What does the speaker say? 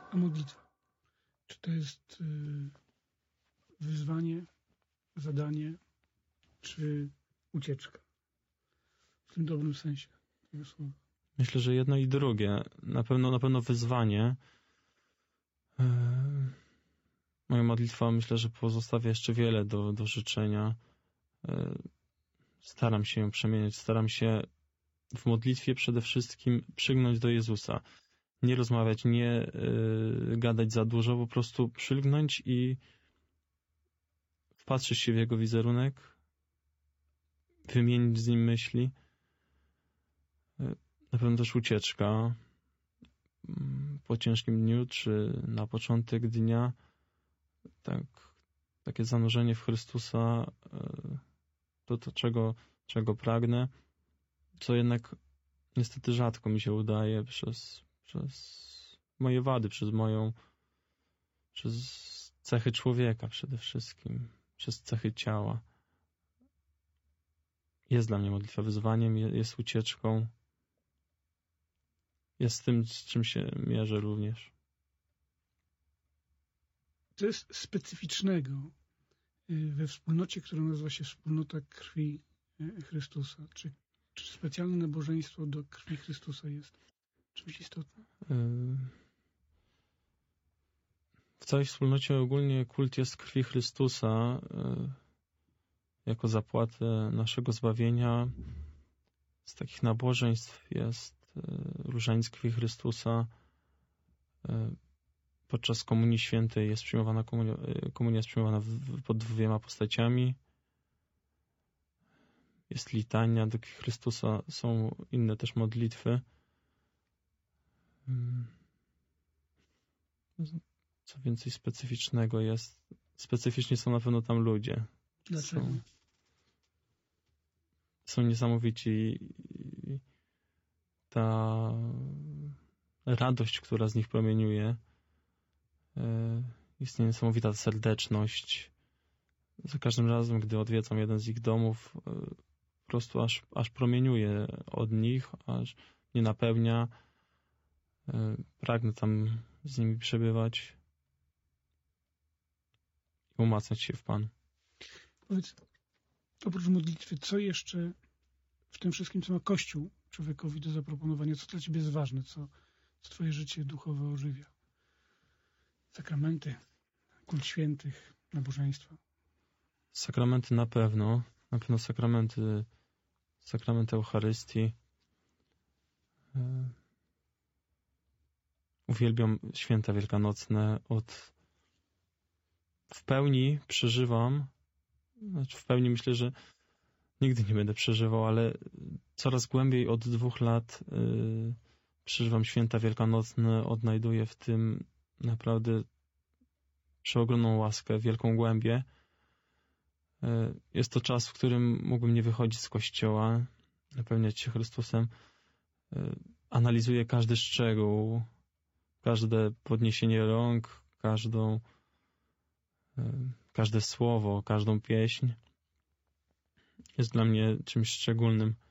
A modlitwa? Czy to jest wyzwanie, zadanie, czy ucieczka? W tym dobrym sensie tego słowa. Myślę, że jedno i drugie. Na pewno wyzwanie. Moja modlitwa, myślę, że pozostawia jeszcze wiele do życzenia. Staram się ją przemieniać, staram się w modlitwie przede wszystkim przygnąć do Jezusa. Nie rozmawiać, nie gadać za dużo, po prostu przylgnąć i wpatrzyć się w Jego wizerunek, wymienić z Nim myśli. Na pewno też ucieczka po ciężkim dniu, czy na początek dnia. Takie zanurzenie w Chrystusa, to czego pragnę, co jednak niestety rzadko mi się udaje przez moje wady, przez cechy człowieka przede wszystkim, przez cechy ciała. Jest dla mnie modlitwa wyzwaniem, jest ucieczką, jest tym, z czym się mierzę również. Co jest specyficznego we wspólnocie, która nazywa się Wspólnota Krwi Chrystusa? Czy specjalne nabożeństwo do krwi Chrystusa jest czymś istotnym? W całej wspólnocie ogólnie kult jest krwi Chrystusa jako zapłatę naszego zbawienia. Z takich nabożeństw jest różaniec krwi Chrystusa. Podczas Komunii Świętej jest przyjmowana komunia jest przyjmowana pod 2 postaciami. Jest litania do krwi Chrystusa, są inne też modlitwy. Co więcej specyficznego jest. Specyficzni są na pewno tam ludzie. Dlaczego? Są niesamowici. Ta radość, która z nich promieniuje, jest niesamowita serdeczność. Za każdym razem, gdy odwiedzam jeden z ich domów, po prostu aż promieniuje od nich, aż mnie napełnia. Pragnę tam z nimi przebywać i umacniać się w Panu. Powiedz, oprócz modlitwy, co jeszcze w tym wszystkim, co ma Kościół człowiekowi do zaproponowania, co dla ciebie jest ważne, co twoje życie duchowe ożywia? Sakramenty, kult świętych, nabożeństwa. Sakramenty na pewno sakrament Eucharystii. Uwielbiam święta wielkanocne. W pełni przeżywam, w pełni myślę, że nigdy nie będę przeżywał, ale coraz głębiej od 2 lat przeżywam święta wielkanocne, odnajduję w tym naprawdę przeogromną łaskę, wielką głębię. Jest to czas, w którym mógłbym nie wychodzić z kościoła, napełniać się Chrystusem. Analizuję każdy szczegół, każde podniesienie rąk, każde słowo, każdą pieśń. Jest dla mnie czymś szczególnym.